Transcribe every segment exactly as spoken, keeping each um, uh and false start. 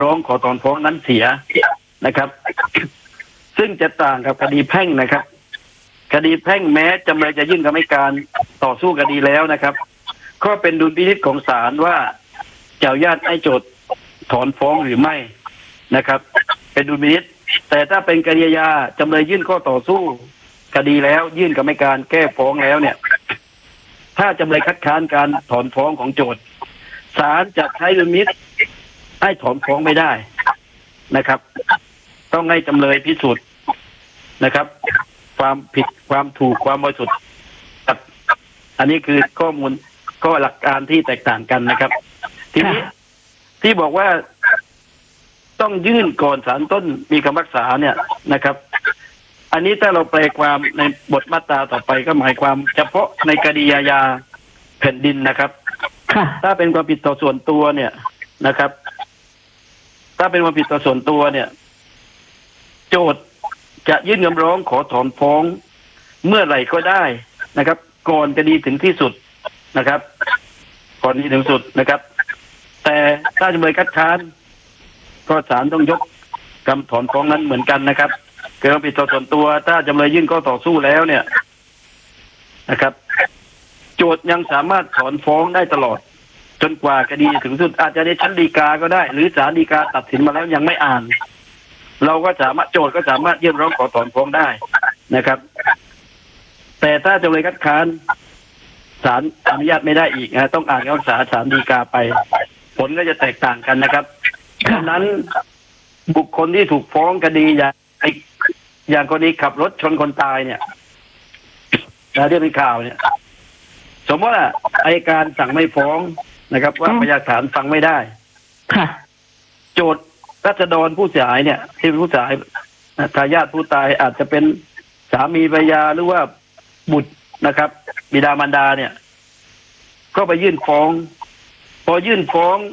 ร้องขอถอนฟ้องนั้นเสียนะครับ ซึ่งจะต่างกับคดีแพ่งนะครับคดีแพ่งแม้จำเลยจะยื่นคำให้การต่อสู้คดีแล้วนะครับก็เป็นดุลพินิจของศาลว่าจะอนุญาตให้โจทก์ถอนฟ้องหรือไม่นะครับเป็นดุลพินิจแต่ถ้าเป็นคดีอาญาจำเลยยื่นข้อต่อสู้คดีแล้วยื่นคำให้การแก้ฟ้องแล้วเนี่ยถ้าจำเลยคัดค้านการถอนฟ้องของโจทก์ศาลจะใช้ดุลพินิจให้ถอนฟ้องไม่ได้นะครับต้องให้จำเลยพิสูจน์นะครับความผิดความถูกความบริสุทธิ์อันนี้คือข้อมูลก็หลักการที่แตกต่างกันนะครับทีนี้ที่บอกว่าต้องยื่นก่อนศาลต้นมีคำพิพากษาเนี่ยนะครับอันนี้ถ้าเราแปลความในบทมาตราต่อไปก็หมายความเฉพาะในคดีอาญาแผ่นดินนะครับถ้าเป็นความผิดต่อส่วนตัวเนี่ยนะครับถ้าเป็นความผิดต่อส่วนตัวเนี่ยโจทก์จะยื่นคำร้องขอถอนฟ้องเมื่อไหร่ก็ได้นะครับก่อนคดีถึงที่สุดนะครับก่อนที่ถึงสุดนะครับแต่ถ้าจำเลยคัดค้านก็ศาลต้องยกคำถอนฟ้องนั้นเหมือนกันนะครับเกิดความผิดต่อส่วนตัวถ้าจำเลยยื่นข้อต่อสู้แล้วเนี่ยนะครับโจทก์ยังสามารถถอนฟ้องได้ตลอดจนกว่าคดีถึงสุดอาจจะในชั้นฎีกาก็ได้หรือศาลฎีกาตัดสินมาแล้วยังไม่อ่านเราก็สามารถโจทก์ก็สามารถยื่นร้องขอถอนฟ้องได้นะครับแต่ถ้าจำเลยคัดค้านศาลอนุญาตไม่ได้อีกนะต้องอ่านคำพิพากษาศาลฎีกาไปผลก็จะแตกต่างกันนะครับดังนั้นบุคคลที่ถูกฟ้องคดีอย่างอย่างกรณีขับรถชนคนตายเนี่ยนะที่เป็นข่าวเนี่ยสมมติว่าอัยการสั่งไม่ฟ้องนะครับว่าพยานหลักฐานฟังไม่ได้ค่ะโจทก์รัษฎรผู้เสียหายเนี่ยที่เป็นผู้เสียหายทายาทผู้ตายอาจจะเป็นสามีภรรยาหรือว่าบุตรนะครับบิดามารดาเนี่ยก็ไปยื่นฟ้องพอยื่นฟ้อง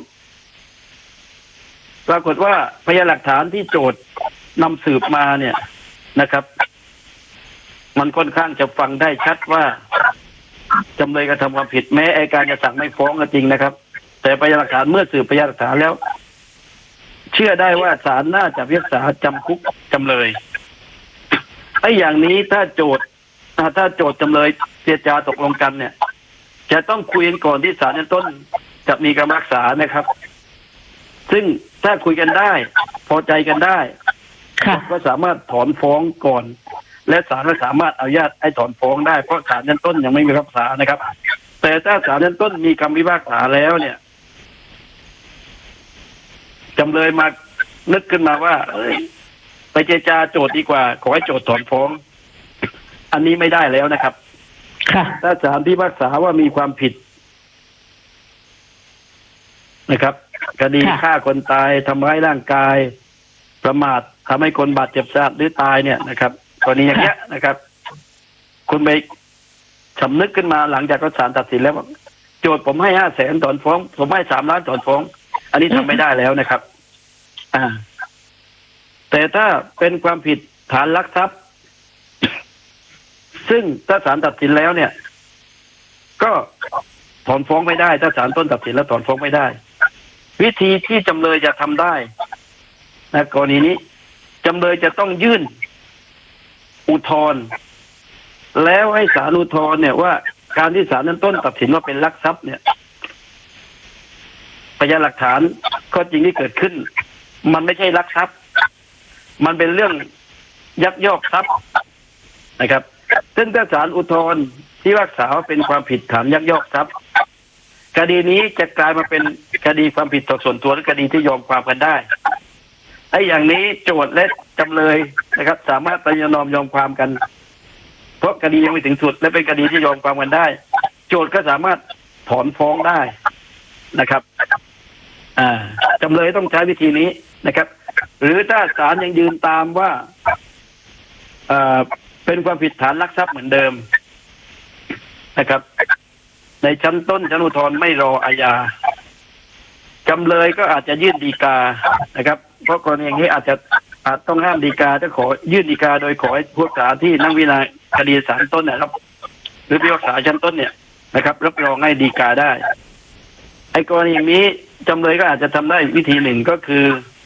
ปรากฏว่าพยานหลักฐานที่โจทก์นำสืบมาเนี่ยนะครับมันค่อนข้างจะฟังได้ชัดว่าจำเลยกระทำความผิดแม้อัยการจะสั่งไม่ฟ้องก็จริงนะครับแต่พยานหลักฐานเมื่อสืบพยานหลักฐานแล้วเชื่อได้ว่าศาลน่าจะพิพากษาจำคุกจำเลยไอ้อย่างนี้ถ้าโจทก์ถ้าโจทก์จำเลยเจรจาตกลงกันเนี่ยจะต้องคุยกันก่อนที่ศาลชั้นต้นจะมีคำพิพากษานะครับซึ่งถ้าคุยกันได้พอใจกันได้ก็สามารถถอนฟ้องก่อนและศาลก็สามารถอนุญาตให้ถอนฟ้องได้เพราะศาลชั้นต้นยังไม่มีคำพิพากษานะครับแต่ถ้าศาลชั้นต้นมีคำพิพากษาแล้วเนี่ยจำเลยมานึกขึ้นมาว่าเอ้ยไปเจรจาโจทก์ดีกว่าขอให้โจทก์ถอนฟ้องอันนี้ไม่ได้แล้วนะครับถ้าศาลพิพากษาว่ามีความผิดนะครับคดีฆ่าคนตายทำร้ายร่างกายประมาททำให้คนบาดเจ็บสาหัสหรือตายเนี่ยนะครับกรณีอย่างเงี้ยนะครับคุณไปสำนึกขึ้นมาหลังจากศาลตัดสินแล้วโจทก์ผมให้ห้าแสนถอนฟ้องผมให้สามล้านถอนฟ้องอันนี้ทำไม่ได้แล้วนะครับอ่าแต่ถ้าเป็นความผิดฐานลักทรัพย์ซึ่งถ้าศาลตัดสินแล้วเนี่ยก็ถอนฟ้องไม่ได้ถ้าศาลต้นตัดสินแล้วถอนฟ้องไม่ได้วิธีที่จำเลยจะทำได้นะกรณีนี้จำเลยจะต้องยื่นอุทธรณ์แล้วให้ศาลอุทธรณ์เนี่ยว่าการที่ศาลนั้นต้นตัดสินว่าเป็นลักทรัพย์เนี่ยพยานหลักฐานข้อจริงที่เกิดขึ้นมันไม่ใช่ลักทรัพย์มันเป็นเรื่องยักยอกทรัพย์นะครับซึ่งถ้าศาลอุทธรณ์ที่พิพากษาว่าเป็นความผิดฐานยักยอกทรัพย์คดีนี้จะกลายมาเป็นคดีความผิดต่อส่วนตัวหรือคดีที่ยอมความกันได้ไอ้อย่างนี้โจทก์และจำเลยนะครับสามารถประนีประนอมยอมความกันเพราะคดียังไม่ถึงสุดและเป็นคดีที่ยอมความกันได้โจทก์ก็สามารถถอนฟ้องได้นะครับอ่าจำเลยต้องใช้วิธีนี้นะครับหรือถ้าศาลยังยืนตามว่าเอ่อเป็นความผิดฐานลักทรัพย์เหมือนเดิมนะครับในชั้นต้นชั้นอุทธรณ์ไม่รออาญาจำเลยก็อาจจะยื่นฎีกานะครับเพราะกรณีอย่างนี้อาจจะอาจต้องห้ามฎีกาจะขอยื่นฎีกาโดยขอให้ผู้พิพากษาที่นั่งพิจารณาคดีศาลต้นนะครับหรือผู้พิพากษาชั้นต้นเนี่ยนะครับรับรองให้ฎีกาได้ไอ้กรณีอย่างนี้จำเลยก็อาจจะทำได้วิธีหนึ่งก็คือ